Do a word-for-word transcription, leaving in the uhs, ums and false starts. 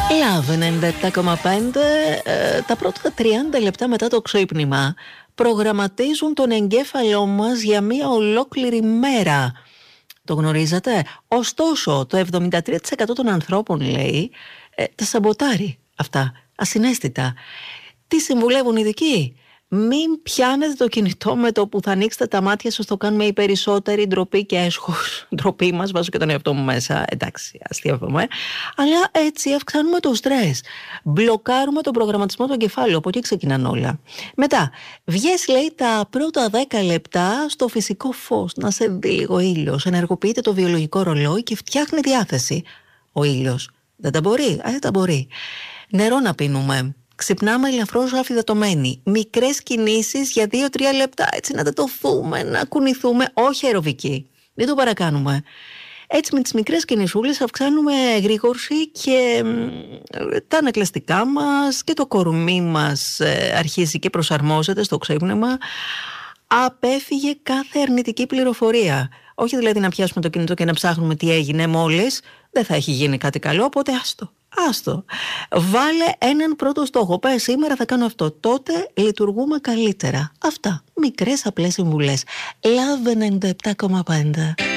Love ενενήντα επτά κόμμα πέντε. ε, τα πρώτα τριάντα λεπτά μετά το ξύπνημα προγραμματίζουν τον εγκέφαλό μας για μία ολόκληρη μέρα. Το γνωρίζατε? Ωστόσο, το εβδομήντα τρία τοις εκατό των ανθρώπων, λέει, ε, τα σαμποτάρει αυτά, ασυναίσθητα. Τι συμβουλεύουν οι ειδικοί? Μην πιάνετε το κινητό με το που θα ανοίξετε τα μάτια σας, το κάνουμε οι περισσότεροι, ντροπή και έσχος. Ντροπή μας, βάζω και τον εαυτό μου μέσα, εντάξει, αστείευομαι. Αλλά έτσι αυξάνουμε το στρες. Μπλοκάρουμε τον προγραμματισμό του εγκεφάλου, από εκεί ξεκινάνε όλα. Μετά, βγες, λέει, τα πρώτα δέκα λεπτά στο φυσικό φως, να σε δει λίγο ο ήλιος. Ενεργοποιείται το βιολογικό ρολόι και φτιάχνει διάθεση. Ο ήλιος δεν τα μπορεί, α, δεν τα μπορεί. Νερό να πίνουμε. Ξυπνάμε ελαφρώς αφυδατωμένοι. Μικρές κινήσεις για δύο τρία λεπτά, έτσι να τετωθούμε, να κουνηθούμε, όχι αεροβική. Δεν το παρακάνουμε. Έτσι με τις μικρές κινησούλες αυξάνουμε γρήγορση και τα ανακλαστικά μας και το κορμί μας ε, αρχίζει και προσαρμόζεται στο ξύπνημα. Απέφυγε κάθε αρνητική πληροφορία. Όχι δηλαδή να πιάσουμε το κινητό και να ψάχνουμε τι έγινε μόλις. Δεν θα έχει γίνει κάτι καλό, οπότε άστο. Άστο. Βάλε έναν πρώτο στόχο. Πες, σήμερα θα κάνω αυτό. Τότε λειτουργούμε καλύτερα. Αυτά. Μικρές απλές συμβουλές. Love ενενήντα επτά κόμμα πέντε.